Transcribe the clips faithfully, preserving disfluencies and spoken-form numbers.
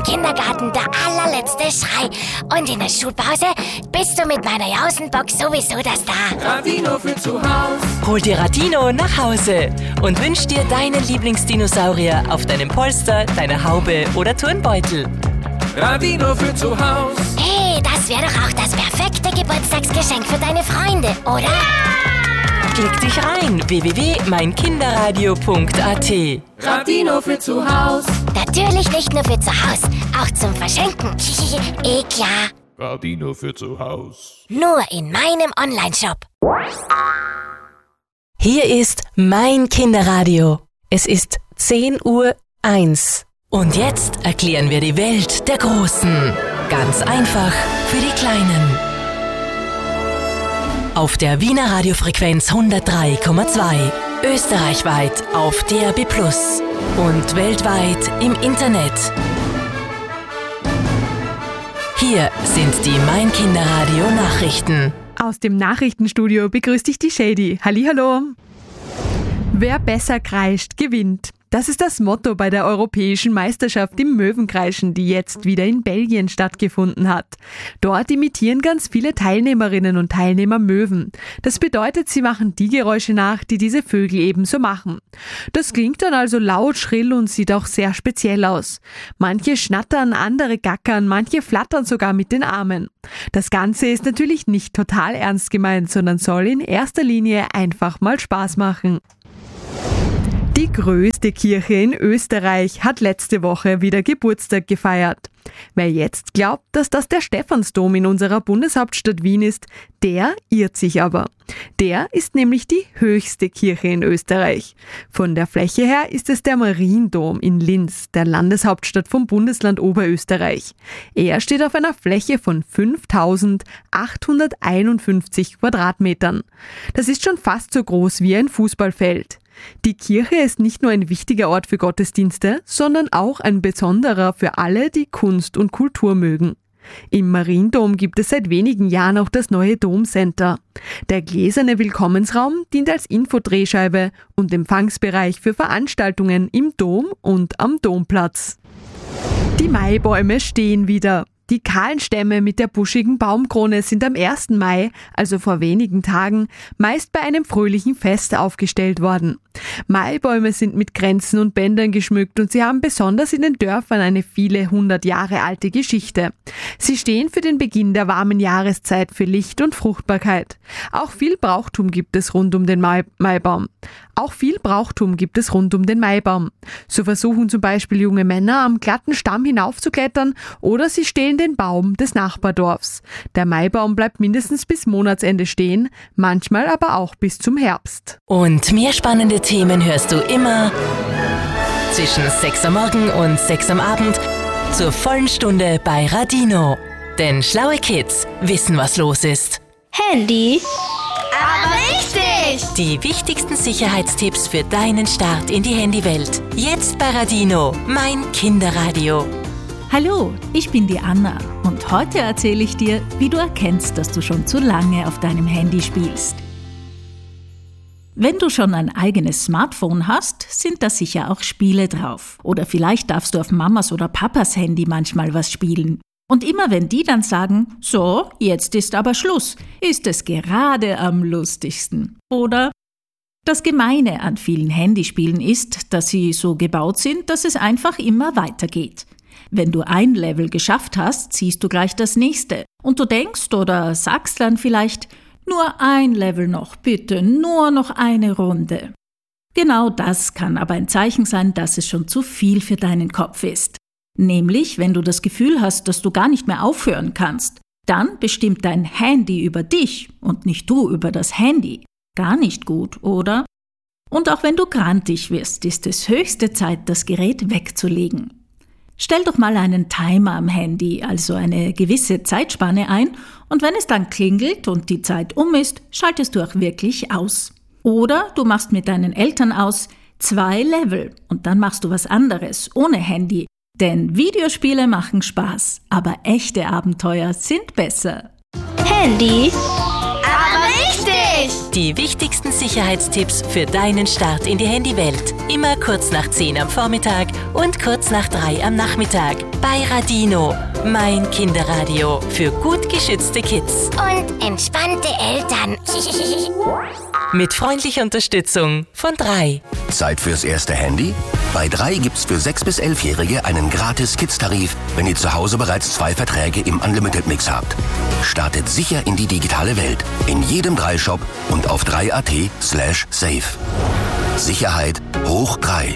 im Kindergarten der allerletzte Schrei. Und in der Schulpause bist du mit meiner Jausenbox sowieso der Star. Radino für zu Haus. Hol dir Radino nach Hause und wünsch dir deinen Lieblingsdinosaurier auf deinem Polster, deiner Haube oder Turnbeutel. Radino für zu Haus. Hey, das wäre doch auch das perfekte Geburtstagsgeschenk für deine Freunde, oder? Ja! Klick dich rein, w w w punkt mein kinderradio punkt a t. Radino für zu Haus. Natürlich nicht nur für zu Haus, auch zum Verschenken. Eh klar. Radino für zu Haus. Nur in meinem Onlineshop. Hier ist mein Kinderradio. Es ist zehn Uhr eins. Und jetzt erklären wir die Welt der Großen. Ganz einfach für die Kleinen. Auf der Wiener Radiofrequenz hundertdrei Komma zwei, österreichweit auf D A B plus und weltweit im Internet. Hier sind die Mein Kinderradio Nachrichten. Aus dem Nachrichtenstudio begrüßt dich die Shady. Hallihallo. Wer besser kreischt, gewinnt. Das ist das Motto bei der Europäischen Meisterschaft im Möwenkreischen, die jetzt wieder in Belgien stattgefunden hat. Dort imitieren ganz viele Teilnehmerinnen und Teilnehmer Möwen. Das bedeutet, sie machen die Geräusche nach, die diese Vögel ebenso machen. Das klingt dann also laut, schrill und sieht auch sehr speziell aus. Manche schnattern, andere gackern, manche flattern sogar mit den Armen. Das Ganze ist natürlich nicht total ernst gemeint, sondern soll in erster Linie einfach mal Spaß machen. Die größte Kirche in Österreich hat letzte Woche wieder Geburtstag gefeiert. Wer jetzt glaubt, dass das der Stephansdom in unserer Bundeshauptstadt Wien ist, der irrt sich aber. Der ist nämlich die höchste Kirche in Österreich. Von der Fläche her ist es der Mariendom in Linz, der Landeshauptstadt vom Bundesland Oberösterreich. Er steht auf einer Fläche von fünftausendachthunderteinundfünfzig Quadratmetern. Das ist schon fast so groß wie ein Fußballfeld. Die Kirche ist nicht nur ein wichtiger Ort für Gottesdienste, sondern auch ein besonderer für alle, die Kunst und Kultur mögen. Im Mariendom gibt es seit wenigen Jahren auch das neue Domcenter. Der gläserne Willkommensraum dient als Infodrehscheibe und Empfangsbereich für Veranstaltungen im Dom und am Domplatz. Die Maibäume stehen wieder. Die kahlen Stämme mit der buschigen Baumkrone sind am ersten Mai, also vor wenigen Tagen, meist bei einem fröhlichen Fest aufgestellt worden. Maibäume sind mit Kränzen und Bändern geschmückt und sie haben besonders in den Dörfern eine viele hundert Jahre alte Geschichte. Sie stehen für den Beginn der warmen Jahreszeit, für Licht und Fruchtbarkeit. Auch viel Brauchtum gibt es rund um den Mai- Maibaum. Auch viel Brauchtum gibt es rund um den Maibaum. So versuchen zum Beispiel junge Männer am glatten Stamm hinaufzuklettern oder sie stehlen den Baum des Nachbardorfs. Der Maibaum bleibt mindestens bis Monatsende stehen, manchmal aber auch bis zum Herbst. Und mehr spannende Themen hörst du immer zwischen sechs am Morgen und sechs am Abend zur vollen Stunde bei Radino. Denn schlaue Kids wissen, was los ist. Handy? Aber richtig! Die wichtigsten Sicherheitstipps für deinen Start in die Handywelt. Jetzt bei Radino, mein Kinderradio. Hallo, ich bin die Anna und heute erzähle ich dir, wie du erkennst, dass du schon zu lange auf deinem Handy spielst. Wenn du schon ein eigenes Smartphone hast, sind da sicher auch Spiele drauf. Oder vielleicht darfst du auf Mamas oder Papas Handy manchmal was spielen. Und immer wenn die dann sagen, so, jetzt ist aber Schluss, ist es gerade am lustigsten. Oder? Das Gemeine an vielen Handyspielen ist, dass sie so gebaut sind, dass es einfach immer weitergeht. Wenn du ein Level geschafft hast, ziehst du gleich das nächste. Und du denkst oder sagst dann vielleicht, nur ein Level noch, bitte, nur noch eine Runde. Genau das kann aber ein Zeichen sein, dass es schon zu viel für deinen Kopf ist. Nämlich, wenn du das Gefühl hast, dass du gar nicht mehr aufhören kannst, dann bestimmt dein Handy über dich und nicht du über das Handy. Gar nicht gut, oder? Und auch wenn du grantig wirst, ist es höchste Zeit, das Gerät wegzulegen. Stell doch mal einen Timer am Handy, also eine gewisse Zeitspanne ein, und wenn es dann klingelt und die Zeit um ist, schaltest du auch wirklich aus. Oder du machst mit deinen Eltern aus zwei Level und dann machst du was anderes, ohne Handy. Denn Videospiele machen Spaß, aber echte Abenteuer sind besser. Handy? Aber richtig! Die wichtigsten Sicherheitstipps für deinen Start in die Handywelt. Immer kurz nach zehn am Vormittag und kurz nach drei am Nachmittag. Bei Radino, mein Kinderradio für gut geschützte Kids. Und entspannte Eltern. Mit freundlicher Unterstützung von drei. Zeit fürs erste Handy? Bei drei gibt's für sechs- bis elfjährige einen gratis Kids-Tarif, wenn ihr zu Hause bereits zwei Verträge im Unlimited-Mix habt. Startet sicher in die digitale Welt. In jedem drei Shop und auf drei punkt at slash safe. Sicherheit hoch drei.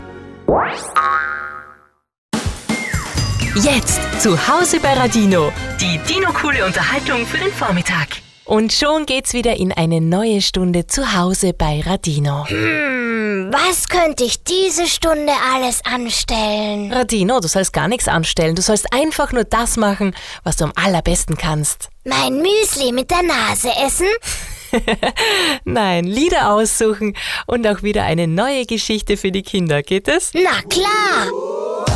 Jetzt zu Hause bei Radino. Die Dino-coole Unterhaltung für den Vormittag. Und schon geht's wieder in eine neue Stunde zu Hause bei Radino. Hm, was könnte ich diese Stunde alles anstellen? Radino, du sollst gar nichts anstellen. Du sollst einfach nur das machen, was du am allerbesten kannst. Mein Müsli mit der Nase essen? Nein, Lieder aussuchen und auch wieder eine neue Geschichte für die Kinder. Geht es? Na klar!